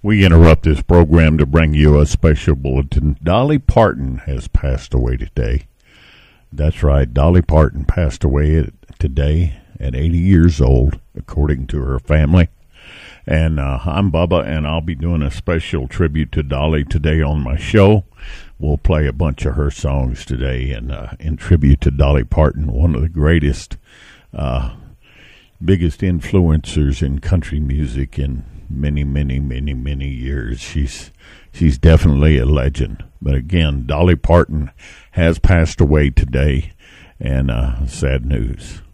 We interrupt this program to bring you a special bulletin. Dolly Parton has passed away today. That's right, Dolly Parton passed away today at 80 years old, according to her family. And I'm Bubba, and I'll be doing a special tribute to Dolly today on my show. We'll play a bunch of her songs today and in tribute to Dolly Parton, one of the greatest, biggest influencers in country music in many years. She's definitely a legend. But again, Dolly Parton has passed away today, and sad news.